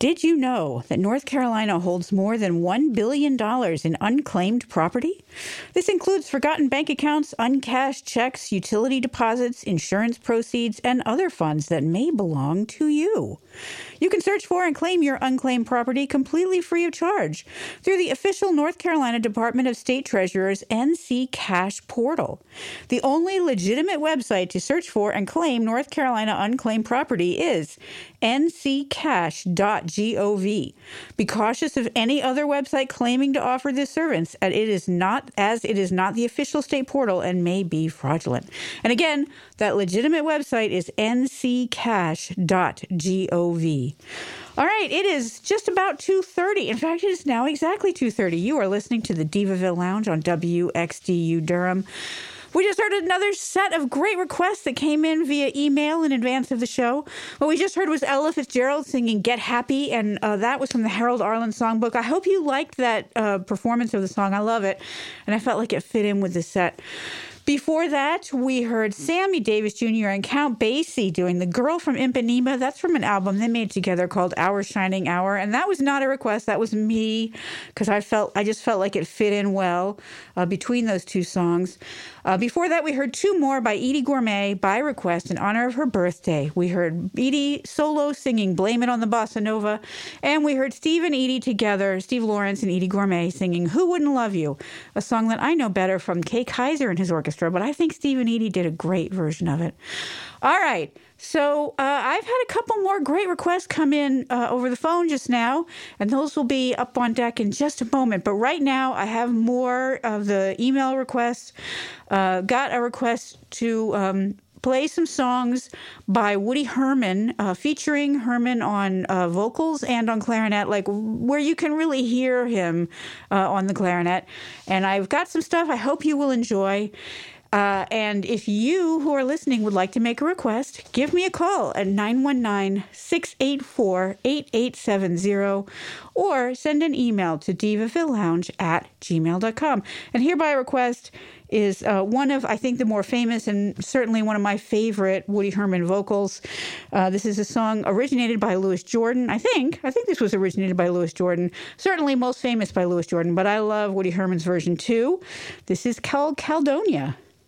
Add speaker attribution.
Speaker 1: Did you know that North Carolina holds more than $1 billion in unclaimed property? This includes forgotten bank accounts, uncashed checks, utility deposits, insurance proceeds, and other funds that may belong to you. You can search for and claim your unclaimed property completely free of charge through the official North Carolina Department of State Treasurer's NC Cash portal. The only legitimate website to search for and claim North Carolina unclaimed property is nccash.gov. Be cautious of any other website claiming to offer this service, as it is not the official state portal and may be fraudulent. And again, that legitimate website is nccash.gov. All right, it is just about 2:30. In fact, it is now exactly 2:30. You are listening to the Divaville Lounge on WXDU Durham. We just heard another set of great requests that came in via email in advance of the show. What we just heard was Ella Fitzgerald singing Get Happy, and that was from the Harold Arlen Songbook. I hope you liked that performance of the song. I love it, and I felt like it fit in with the set. Before that, we heard Sammy Davis Jr. and Count Basie doing The Girl from Ipanema. That's from an album they made together called Our Shining Hour. And that was not a request. That was me, because I just felt like it fit in well between those two songs. Before that, we heard two more by Edie Gourmet by request in honor of her birthday. We heard Edie solo singing Blame It on the Bossa Nova. And we heard Steve and Edie together, Steve Lawrence and Edie Gourmet singing Who Wouldn't Love You, a song that I know better from Kay Kaiser and his orchestra. But I think Steve and Edie did a great version of it. All right. So I've had a couple more great requests come in over the phone just now, and those will be up on deck in just a moment. But right now, I have more of the email requests. Got a request to play some songs by Woody Herman, featuring Herman on vocals and on clarinet, like where you can really hear him on the clarinet. And I've got some stuff I hope you will enjoy. And if you who are listening would like to make a request, give me a call at 919-684-8870 or send an email to divavillelounge@gmail.com. And hereby request is one of, I think, the more famous and certainly one of my favorite Woody Herman vocals. This is a song originated by Louis Jordan. I think this was originated by Louis Jordan. Certainly most famous by Louis Jordan, but I love Woody Herman's version too. This is called Caledonia.